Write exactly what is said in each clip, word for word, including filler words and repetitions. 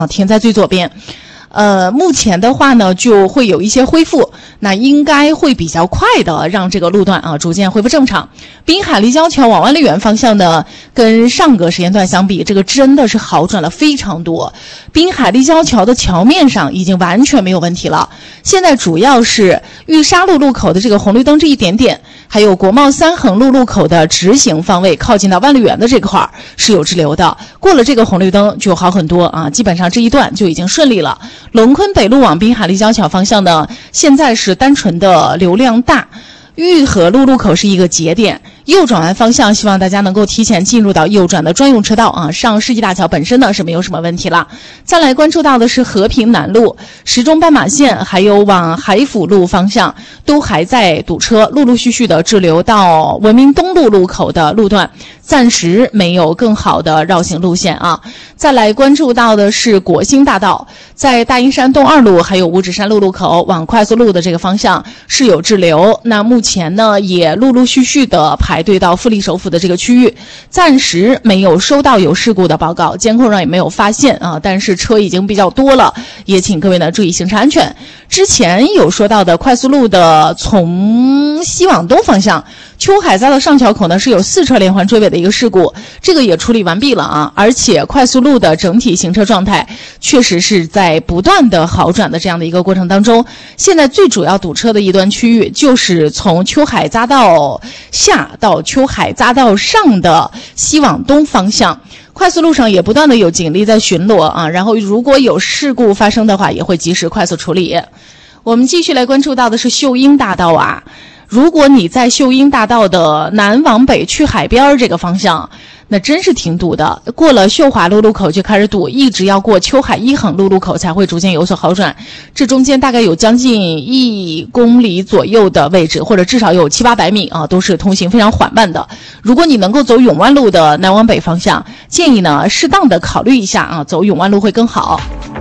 啊，停在最左边。呃，目前的话呢，就会有一些恢复，那应该会比较快的让这个路段啊逐渐恢复正常。滨海立交桥往万丽园方向呢，跟上个时间段相比，这个真的是好转了非常多。滨海立交桥的桥面上已经完全没有问题了，现在主要是玉沙路路口的这个红绿灯这一点点，还有国贸三横路路口的直行方位靠近到万丽园的这块是有滞留的，过了这个红绿灯就好很多啊，基本上这一段就已经顺利了。龙昆北路往滨海立交桥方向呢，现在是单纯的流量大，玉河路路口是一个节点，右转弯方向希望大家能够提前进入到右转的专用车道啊，上世纪大桥本身呢是没有什么问题了。再来关注到的是和平南路、石钟斑马线还有往海府路方向都还在堵车，陆陆续续的滞留到文明东路路口的路段，暂时没有更好的绕行路线啊。再来关注到的是国兴大道，在大英山东二路还有五指山路路口往快速路的这个方向是有滞留，那目前呢也陆陆续续的排队到富力首府的这个区域，暂时没有收到有事故的报告，监控上也没有发现啊，但是车已经比较多了，也请各位呢注意行车安全。之前有说到的快速路的从西往东方向秋海匝道上桥口呢是有四车连环追尾的一个事故，这个也处理完毕了啊，而且快速路的整体行车状态确实是在不断的好转的这样的一个过程当中。现在最主要堵车的一段区域就是从秋海匝道下到秋海匝道上的西往东方向，快速路上也不断的有警力在巡逻啊，然后如果有事故发生的话也会及时快速处理。我们继续来关注到的是秀英大道啊，如果你在秀英大道的南往北去海边这个方向，那真是挺堵的，过了秀华路路口就开始堵，一直要过秋海一横路路口才会逐渐有所好转，这中间大概有将近一公里左右的位置，或者至少有七八百米啊，都是通行非常缓慢的。如果你能够走永万路的南往北方向，建议呢适当的考虑一下啊，走永万路会更好。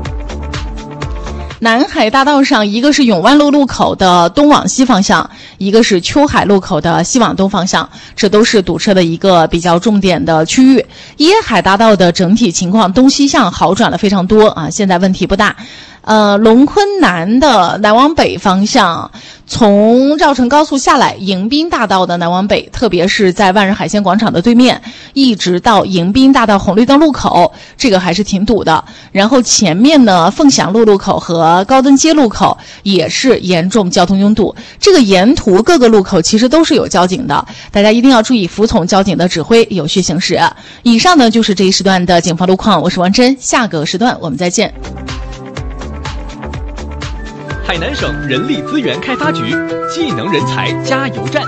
南海大道上，一个是永万路路口的东往西方向，一个是秋海路口的西往东方向，这都是堵车的一个比较重点的区域。椰海大道的整体情况东西向好转了非常多啊，现在问题不大。呃，龙昆南的南往北方向，从绕城高速下来，迎宾大道的南往北，特别是在万人海鲜广场的对面，一直到迎宾大道红绿灯路口，这个还是挺堵的。然后前面呢，凤翔路路口和高登街路口也是严重交通拥堵。这个沿途各个路口其实都是有交警的，大家一定要注意服从交警的指挥，有序行驶。以上呢就是这一时段的警方路况，我是王真，下个时段我们再见。 海南省人力资源开发局技能人才加油站。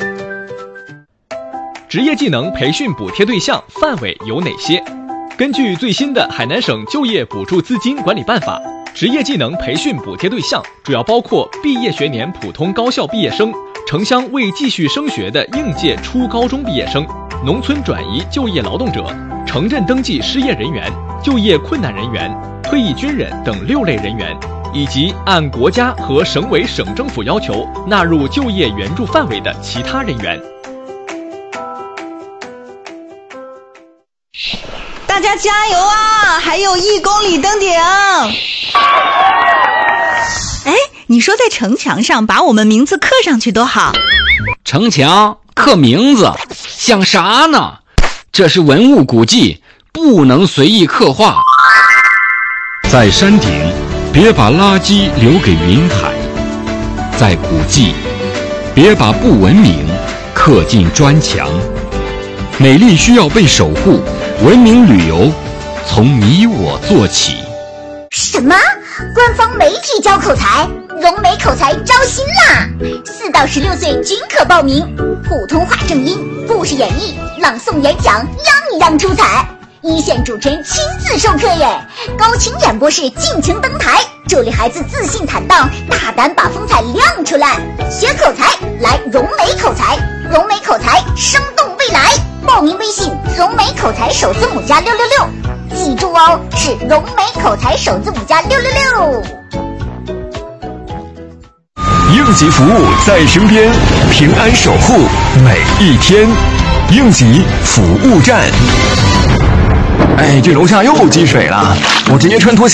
职业技能培训补贴对象范围有哪些？根据最新的海南省就业补助资金管理办法，职业技能培训补贴对象主要包括毕业学年普通高校毕业生、城乡未继续升学的应届初高中毕业生、农村转移就业劳动者、城镇登记失业人员、就业困难人员、退役军人等六类人员，以及按国家和省委省政府要求纳入就业援助范围的其他人员。 大家加油啊！还有一公里登顶。哎，你说在城墙上把我们名字刻上去多好。 城墙刻名字像啥呢？这是文物古迹，不能随意刻画。 在山顶别把垃圾留给云海，在古迹别把不文明刻进砖墙。美丽需要被守护，文明旅游从你我做起。 什么？官方媒体教口才，融媒口才招新啦！四到十六岁均可报名，普通话正音、故事演绎、朗诵演讲，样样出彩。一线主持人亲自授课耶，高清演播室尽情登台，助力孩子自信坦荡，大胆把风采亮出来。学口才来融媒口才，融媒口才生动未来。报名微信融媒口才首字母加六六六，记住哦，是融媒口才首字母加六六六。 应急服务在身边，平安守护每一天。应急服务站。哎，这楼下又积水了，我直接穿拖鞋